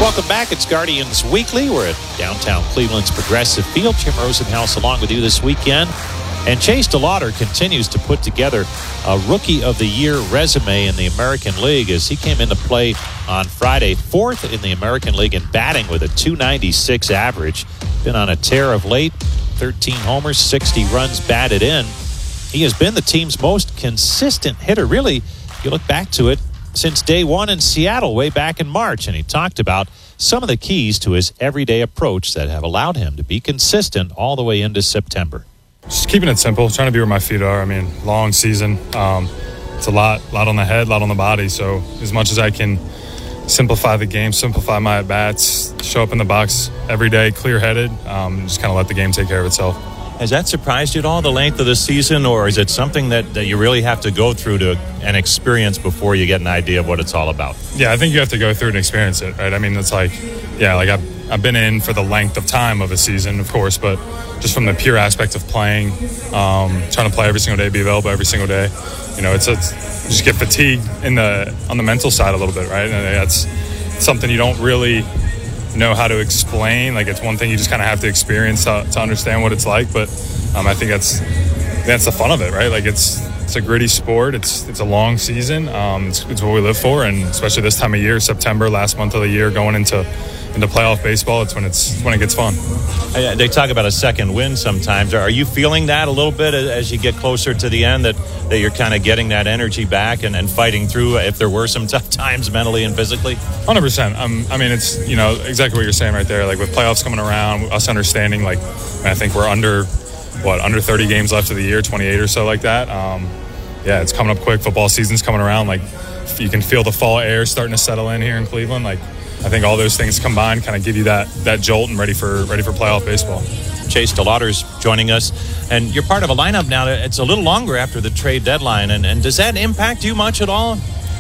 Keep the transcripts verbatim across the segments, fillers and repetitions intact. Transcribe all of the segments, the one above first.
Welcome back. It's Guardians Weekly. We're at downtown Cleveland's Progressive Field. Jim Rosenhaus along with you this weekend. And Chase DeLauder continues to put together a Rookie of the Year resume in the American League as he came into play on Friday, fourth in the American League in batting with a two ninety-six average. Been on a tear of late, thirteen homers, sixty runs batted in. He has been the team's most consistent hitter, really, if you look back to it, since day one in Seattle way back in March. And he talked about some of the keys to his everyday approach that have allowed him to be consistent all the way into September. Just keeping it simple, trying to be where my feet are. I mean, long season. Um, it's a lot, lot on the head, a lot on the body. So as much as I can simplify the game, simplify my at-bats, show up in the box every day, clear-headed, um, just kind of let the game take care of itself. Has that surprised you at all, the length of the season, or is it something that, that you really have to go through to and experience before you get an idea of what it's all about? Yeah, I think you have to go through and experience it, right? I mean, it's like, yeah, like I've, I've been in for the length of time of a season, of course, but just from the pure aspect of playing, um, trying to play every single day, be available every single day, you know, it's, it's you just get fatigued in the on the mental side a little bit, right? And that's something you don't really know how to explain. Like, it's one thing you just kind of have to experience to, to understand what it's like. But um, I think that's that's the fun of it, right? Like, it's it's a gritty sport. It's it's a long season. Um, it's, it's what we live for, and especially this time of year, September, last month of the year, going into into playoff baseball, it's when it's when it gets fun. They talk about a second win sometimes. Are you feeling that a little bit as you get closer to the end, that, that you're kind of getting that energy back and, and fighting through if there were some tough times mentally and physically? one hundred percent. Um, I mean, it's, you know, exactly what you're saying right there. Like, with playoffs coming around, us understanding, like, I think we're under, what, under thirty games left of the year, twenty-eight or so like that. Um, yeah, it's coming up quick. Football season's coming around. Like, you can feel the fall air starting to settle in here in Cleveland. Like, I think all those things combined kind of give you that that jolt and ready for ready for playoff baseball. Chase DeLauder's joining us, and you're part of a lineup now. It's a little longer after the trade deadline, and, and does that impact you much at all?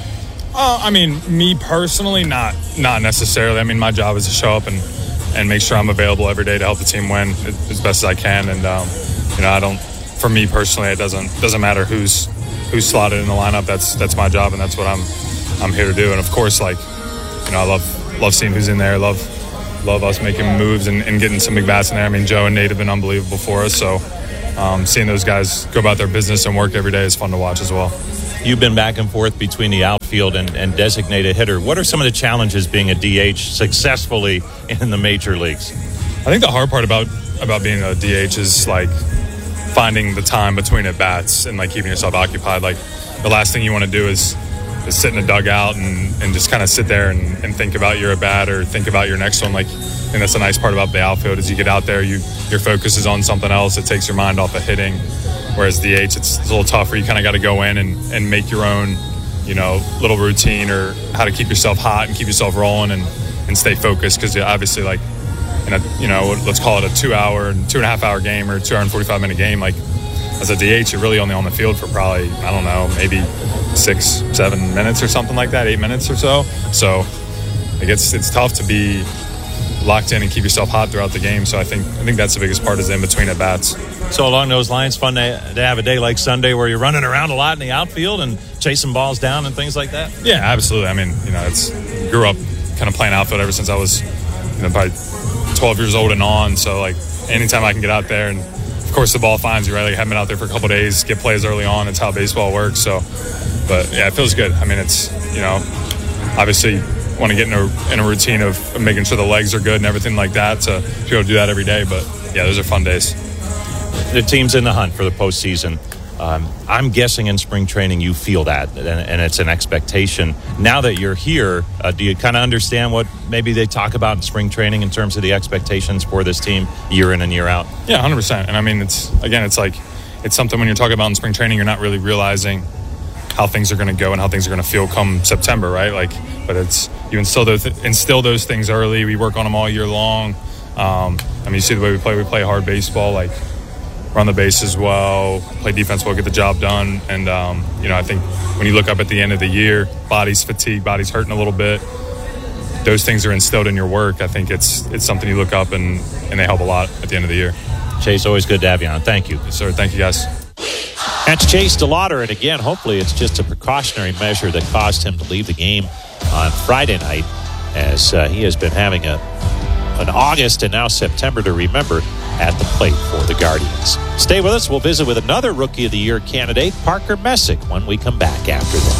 Uh, I mean, me personally, not not necessarily. I mean, my job is to show up and, and make sure I'm available every day to help the team win as best as I can. And um, you know, I don't. For me personally, it doesn't doesn't matter who's who's slotted in the lineup. That's that's my job, and that's what I'm I'm here to do. And of course, like, you know, I love. Love seeing who's in there. Love love us making moves and, and getting some big bats in there. I mean, Joe and Nate have been unbelievable for us. So um, seeing those guys go about their business and work every day is fun to watch as well. You've been back and forth between the outfield and, and designated hitter. What are some of the challenges being a D H successfully in the major leagues? I think the hard part about, about being a D H is, like, finding the time between at bats and, like, keeping yourself occupied. Like, the last thing you want to do is is sit in a dugout and, and just kind of sit there and, and think about your at-bat or think about your next one. Like, and that's the nice part about the outfield is you get out there, you your focus is on something else. It takes your mind off of hitting. Whereas D H, it's, it's a little tougher. You kind of got to go in and, and make your own, you know, little routine or how to keep yourself hot and keep yourself rolling and, and stay focused. Because obviously, like, in a, you know, let's call it a two-hour, two-and-a-half-hour game or two-hour and forty-five-minute game, like, as a D H, you're really only on the field for probably, I don't know, maybe six, seven minutes or something like that, eight minutes or so. So it gets, it's tough to be locked in and keep yourself hot throughout the game. So I think I think that's the biggest part is in between at bats. So along those lines, fun to, to have a day like Sunday where you're running around a lot in the outfield and chasing balls down and things like that? Yeah, absolutely. I mean, you know, it's grew up kind of playing outfield ever since I was, you know, probably twelve years old and on. So, like, anytime I can get out there and, of course, the ball finds you, right? Like, I haven't been out there for a couple of days, get plays early on. It's how baseball works. So, but yeah, it feels good. I mean, it's, you know, obviously want to get in a, in a routine of making sure the legs are good and everything like that to be able to do that every day. But yeah, those are fun days. The team's in the hunt for the postseason. Um, I'm guessing in spring training you feel that, and, and it's an expectation. Now that you're here, uh, do you kind of understand what maybe they talk about in spring training in terms of the expectations for this team year in and year out? Yeah, one hundred percent. And I mean, it's, again, it's like, it's something when you're talking about in spring training, you're not really realizing how things are going to go and how things are going to feel come September, right? Like, but it's, you instill those, instill those things early. We work on them all year long. Um, I mean, you see the way we play, we play hard baseball, like, run the bases well, play defense well, get the job done. And, um, you know, I think when you look up at the end of the year, body's fatigued, body's hurting a little bit. Those things are instilled in your work. I think it's it's something you look up and, and they help a lot at the end of the year. Chase, always good to have you on. Thank you. Yes, sir. Thank you, guys. That's Chase DeLauder. And again, hopefully it's just a precautionary measure that caused him to leave the game on Friday night. as uh, he has been having a an August and now September to remember at the plate for the Guardians. Stay with us. We'll visit with another Rookie of the Year candidate, Parker Messick, when we come back after this.